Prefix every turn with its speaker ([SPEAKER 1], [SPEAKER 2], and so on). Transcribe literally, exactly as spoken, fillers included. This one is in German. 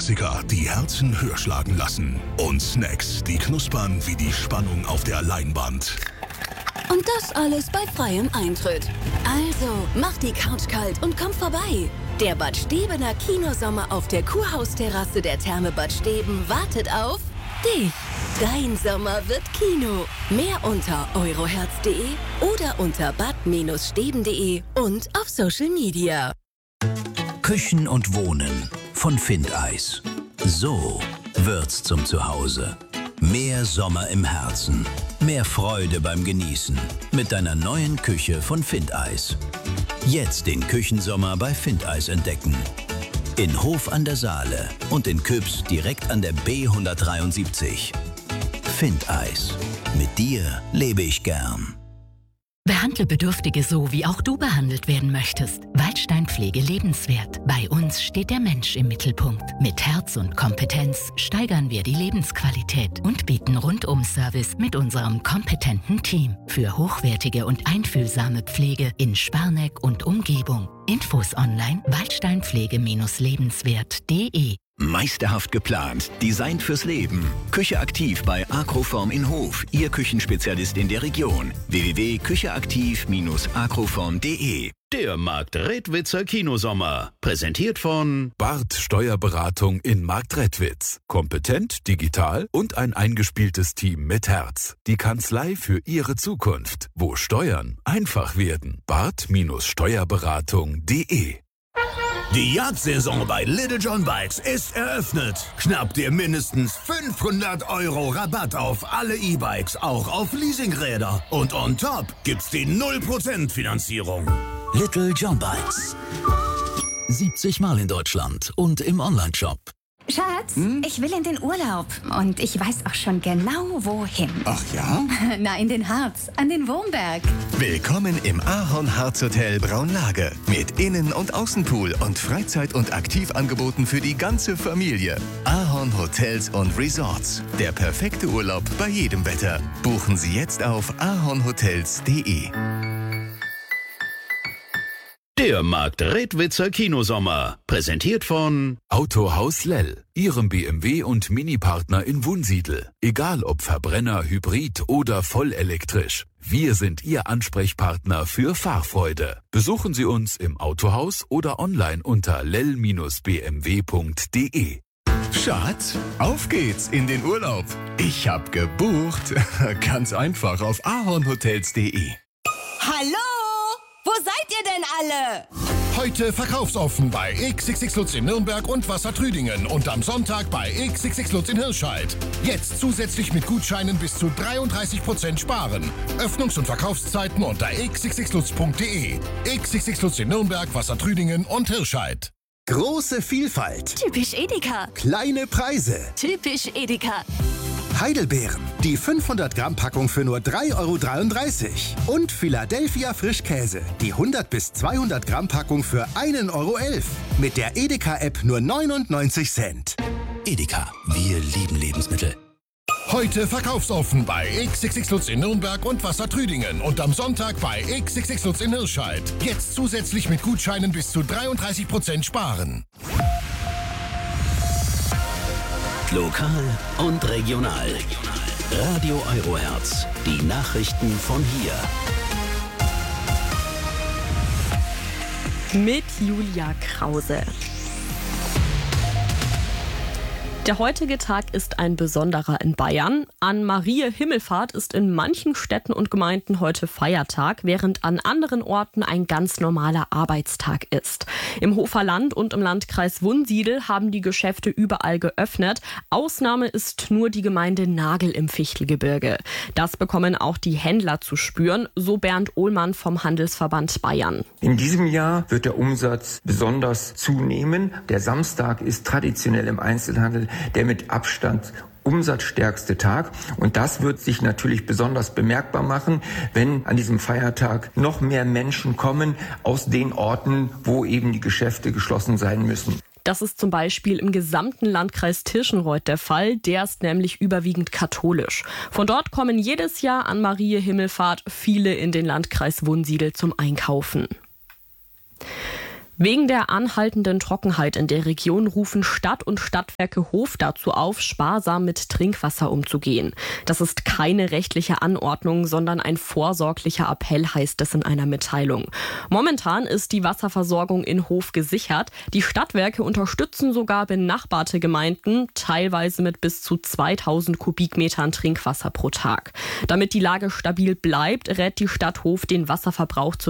[SPEAKER 1] Klassiker, die Herzen höher schlagen lassen. Und Snacks, die knuspern wie die Spannung auf der Leinwand.
[SPEAKER 2] Und das alles bei freiem Eintritt. Also, mach die Couch kalt und komm vorbei. Der Bad Stebener Kinosommer auf der Kurhausterrasse der Therme Bad Steben wartet auf dich. Dein Sommer wird Kino. Mehr unter euroherz punkt de oder unter bad steben punkt de und auf Social Media.
[SPEAKER 3] Küchen und Wohnen von Findeis. So wird's zum Zuhause. Mehr Sommer im Herzen. Mehr Freude beim Genießen. Mit deiner neuen Küche von Findeis. Jetzt den Küchensommer bei Findeis entdecken. In Hof an der Saale und in Küps direkt an der B hundertdreiundsiebzig. Findeis. Mit dir lebe ich gern.
[SPEAKER 4] Behandle Bedürftige so, wie auch du behandelt werden möchtest. Waldstein Pflege lebenswert. Bei uns steht der Mensch im Mittelpunkt. Mit Herz und Kompetenz steigern wir die Lebensqualität und bieten Rundum-Service mit unserem kompetenten Team für hochwertige und einfühlsame Pflege in Sparneck und Umgebung. Infos online waldsteinpflege-lebenswert punkt de.
[SPEAKER 3] Meisterhaft geplant, designt fürs Leben. Küche aktiv bei Agroform in Hof, Ihr Küchenspezialist in der Region. w w w punkt kücheaktiv Bindestrich agroform punkt de. Der Marktredwitzer Kinosommer. Präsentiert von
[SPEAKER 1] Barth Steuerberatung in Marktredwitz. Kompetent, digital und ein eingespieltes Team mit Herz. Die Kanzlei für Ihre Zukunft, wo Steuern einfach werden. barth-steuerberatung punkt de.
[SPEAKER 5] Die Jagdsaison bei Little John Bikes ist eröffnet. Schnapp dir mindestens fünfhundert Euro Rabatt auf alle E-Bikes, auch auf Leasingräder. Und on top gibt's die null Prozent Finanzierung.
[SPEAKER 3] Little John Bikes. siebzig Mal in Deutschland und im Onlineshop.
[SPEAKER 6] Schatz, hm? ich will in den Urlaub und ich weiß auch schon genau, wohin.
[SPEAKER 5] Ach ja?
[SPEAKER 6] Na, in den Harz, an den Wurmberg.
[SPEAKER 7] Willkommen im Ahorn Harz Hotel Braunlage. Mit Innen- und Außenpool und Freizeit- und Aktivangeboten für die ganze Familie. Ahorn Hotels und Resorts. Der perfekte Urlaub bei jedem Wetter. Buchen Sie jetzt auf ahornhotels punkt de.
[SPEAKER 3] Der Marktredwitzer Kinosommer. Präsentiert von
[SPEAKER 1] Autohaus Lell, Ihrem B M W und Mini-Partner in Wunsiedel. Egal ob Verbrenner, Hybrid oder vollelektrisch. Wir sind Ihr Ansprechpartner für Fahrfreude. Besuchen Sie uns im Autohaus oder online unter lell Bindestrich b m w punkt de.
[SPEAKER 7] Schatz, auf geht's in den Urlaub. Ich hab gebucht. Ganz einfach auf ahornhotels punkt de.
[SPEAKER 8] Hallo? Wo seid ihr denn alle?
[SPEAKER 9] Heute verkaufsoffen bei X X X Lutz in Nürnberg und Wassertrüdingen und am Sonntag bei X X X Lutz in Hirscheid. Jetzt zusätzlich mit Gutscheinen bis zu dreiunddreißig Prozent sparen. Öffnungs- und Verkaufszeiten unter x x x lutz punkt de. X X X Lutz in Nürnberg, Wassertrüdingen und Hirscheid.
[SPEAKER 7] Große Vielfalt.
[SPEAKER 2] Typisch Edeka.
[SPEAKER 7] Kleine Preise.
[SPEAKER 2] Typisch Edeka.
[SPEAKER 7] Heidelbeeren. Die fünfhundert Gramm Packung für nur drei Euro dreiunddreißig. Und Philadelphia Frischkäse. Die hundert bis zweihundert Gramm Packung für ein Euro elf. Mit der Edeka-App nur neunundneunzig Cent.
[SPEAKER 3] Edeka. Wir lieben Lebensmittel.
[SPEAKER 9] Heute verkaufsoffen bei X X X Lutz in Nürnberg und Wassertrüdingen und am Sonntag bei X X X Lutz in Hirscheid. Jetzt zusätzlich mit Gutscheinen bis zu dreiunddreißig Prozent sparen.
[SPEAKER 3] Lokal und regional. Radio Euroherz. Die Nachrichten von hier.
[SPEAKER 10] Mit Julia Krause. Der heutige Tag ist ein besonderer in Bayern. An Mariä Himmelfahrt ist in manchen Städten und Gemeinden heute Feiertag, während an anderen Orten ein ganz normaler Arbeitstag ist. Im Hofer Land und im Landkreis Wunsiedel haben die Geschäfte überall geöffnet. Ausnahme ist nur die Gemeinde Nagel im Fichtelgebirge. Das bekommen auch die Händler zu spüren, so Bernd Ohlmann vom Handelsverband Bayern.
[SPEAKER 11] In diesem Jahr wird der Umsatz besonders zunehmen. Der Samstag ist traditionell im Einzelhandel der mit Abstand umsatzstärkste Tag. Und das wird sich natürlich besonders bemerkbar machen, wenn an diesem Feiertag noch mehr Menschen kommen aus den Orten, wo eben die Geschäfte geschlossen sein müssen.
[SPEAKER 10] Das ist zum Beispiel im gesamten Landkreis Tirschenreuth der Fall. Der ist nämlich überwiegend katholisch. Von dort kommen jedes Jahr an Mariä Himmelfahrt viele in den Landkreis Wunsiedel zum Einkaufen. Wegen der anhaltenden Trockenheit in der Region rufen Stadt und Stadtwerke Hof dazu auf, sparsam mit Trinkwasser umzugehen. Das ist keine rechtliche Anordnung, sondern ein vorsorglicher Appell, heißt es in einer Mitteilung. Momentan ist die Wasserversorgung in Hof gesichert. Die Stadtwerke unterstützen sogar benachbarte Gemeinden, teilweise mit bis zu zweitausend Kubikmetern Trinkwasser pro Tag. Damit die Lage stabil bleibt, rät die Stadt Hof, den Wasserverbrauch zu